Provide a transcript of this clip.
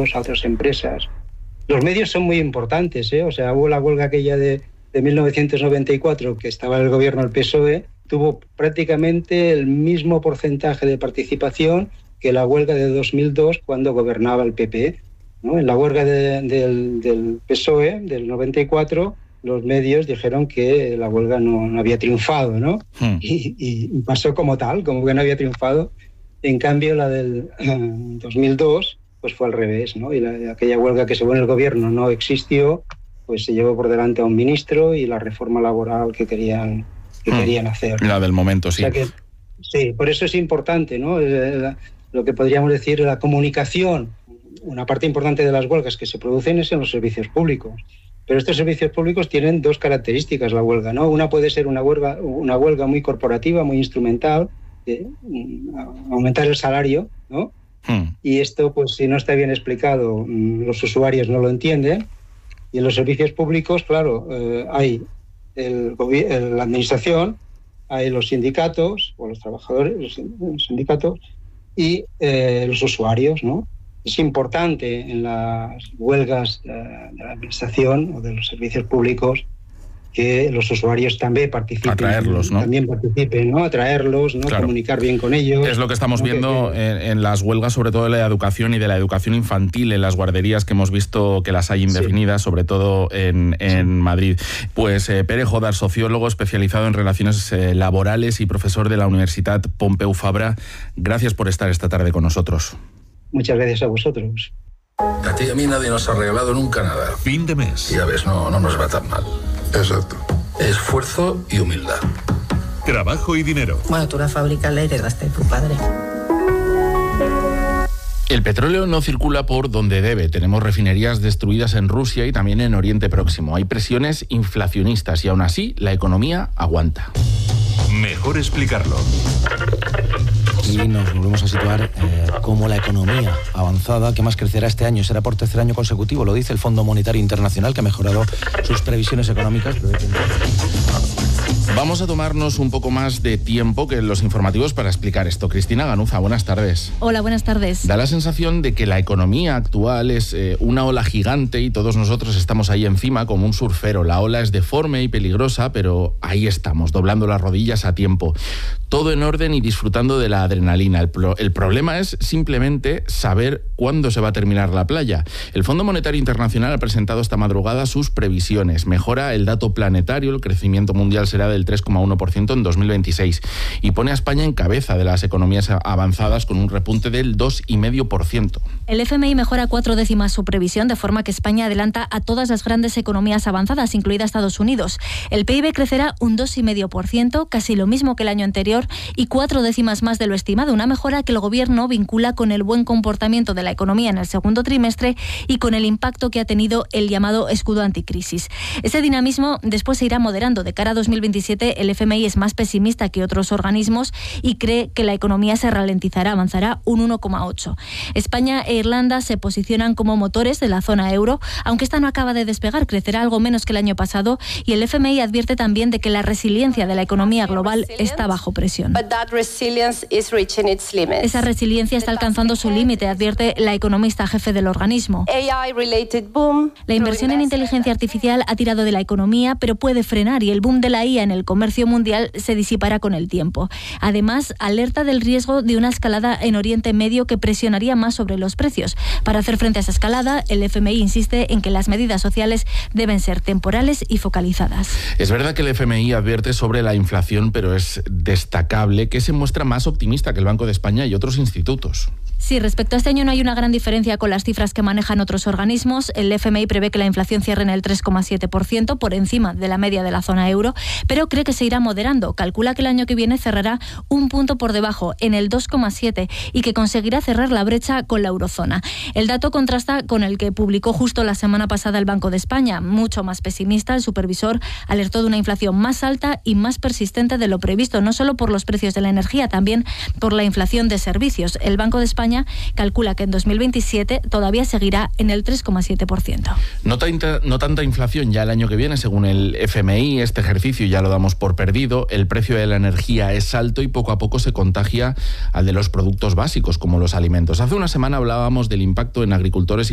medios, a otras empresas. Los medios son muy importantes, ¿eh? O sea, hubo la huelga aquella de 1994, que estaba en el gobierno del PSOE, tuvo prácticamente el mismo porcentaje de participación que la huelga de 2002 cuando gobernaba el PP, ¿no? En la huelga del PSOE del 94, los medios dijeron que la huelga no había triunfado, ¿no? Y pasó como tal, como que no había triunfado. En cambio, la del 2002 pues fue al revés, ¿no? Y aquella huelga que según el gobierno no existió, pues se llevó por delante a un ministro y la reforma laboral que querían hacer. La del momento, sí. O sea que, sí, por eso es importante, ¿no? Lo que podríamos decir, la comunicación. Una parte importante de las huelgas que se producen es en los servicios públicos. Pero estos servicios públicos tienen dos características, la huelga, ¿no? Una puede ser una huelga muy corporativa, muy instrumental, aumentar el salario, ¿no? Y esto, pues si no está bien explicado, los usuarios no lo entienden. Y en los servicios públicos, claro, hay la administración, hay los sindicatos, o los trabajadores, los sindicatos, y los usuarios, ¿no? Es importante en las huelgas de la administración o de los servicios públicos que los usuarios también participen. Atraerlos, ¿no? También participen, ¿no? Atraerlos, ¿no? Claro. Comunicar bien con ellos. Es lo que estamos viendo en las huelgas, sobre todo de la educación y de la educación infantil, en las guarderías que hemos visto que las hay indefinidas, sobre todo en Madrid. Pues Pere Jodar, sociólogo especializado en relaciones laborales y profesor de la Universidad Pompeu Fabra, gracias por estar esta tarde con nosotros. Muchas gracias a vosotros. A ti y a mí nadie nos ha regalado nunca nada. Fin de mes. Ya ves, no nos va tan mal. Exacto. Esfuerzo y humildad. Trabajo y dinero. Bueno, tú la fábrica la heredaste de tu padre. El petróleo no circula por donde debe. Tenemos refinerías destruidas en Rusia y también en Oriente Próximo. Hay presiones inflacionistas y aún así la economía aguanta. Mejor explicarlo. Y nos volvemos a situar como la economía avanzada que más crecerá este año. Será por tercer año consecutivo, lo dice el Fondo Monetario Internacional, que ha mejorado sus previsiones económicas. Vamos a tomarnos un poco más de tiempo que en los informativos para explicar esto. Cristina Ganuza, buenas tardes. Hola, buenas tardes. Da la sensación de que la economía actual es una ola gigante y todos nosotros estamos ahí encima como un surfero. La ola es deforme y peligrosa, pero ahí estamos, doblando las rodillas a tiempo. Todo en orden y disfrutando de la adrenalina. El problema es simplemente saber cuándo se va a terminar la playa. El Fondo Monetario Internacional ha presentado esta madrugada sus previsiones. Mejora el dato planetario, el crecimiento mundial será del 3,1% en 2026 y pone a España en cabeza de las economías avanzadas con un repunte del 2,5%. El FMI mejora 4 décimas su previsión, de forma que España adelanta a todas las grandes economías avanzadas, incluida Estados Unidos. El PIB crecerá un 2,5%, casi lo mismo que el año anterior, y 4 décimas más de lo estimado, una mejora que el Gobierno vincula con el buen comportamiento de la economía en el segundo trimestre y con el impacto que ha tenido el llamado escudo anticrisis. Ese dinamismo después se irá moderando. De cara a 2027, el FMI es más pesimista que otros organismos y cree que la economía se ralentizará, avanzará un 1,8%. España e Irlanda se posicionan como motores de la zona euro, aunque esta no acaba de despegar, crecerá algo menos que el año pasado, y el FMI advierte también de que la resiliencia de la economía global está bajo presión. Esa resiliencia está alcanzando su límite, advierte la economista jefe del organismo. La inversión en inteligencia artificial ha tirado de la economía, pero puede frenar, y el boom de la IA en el comercio mundial se disipará con el tiempo. Además, alerta del riesgo de una escalada en Oriente Medio que presionaría más sobre los precios. Para hacer frente a esa escalada, el FMI insiste en que las medidas sociales deben ser temporales y focalizadas. Es verdad que el FMI advierte sobre la inflación, pero es destacable que se muestra más optimista que el Banco de España y otros institutos. Sí, respecto a este año no hay una gran diferencia con las cifras que manejan otros organismos. El FMI prevé que la inflación cierre en el 3,7%, por encima de la media de la zona euro, pero cree que se irá moderando. Calcula que el año que viene cerrará un punto por debajo, en el 2,7%, y que conseguirá cerrar la brecha con la eurozona. El dato contrasta con el que publicó justo la semana pasada el Banco de España. Mucho más pesimista, el supervisor alertó de una inflación más alta y más persistente de lo previsto, no solo por los precios de la energía, también por la inflación de servicios. El Banco de España calcula que en 2027 todavía seguirá en el 3,7%. No tanta inflación ya el año que viene, según el FMI. Este ejercicio ya lo damos por perdido. El precio de la energía es alto y poco a poco se contagia al de los productos básicos, como los alimentos. Hace una semana hablábamos del impacto en agricultores y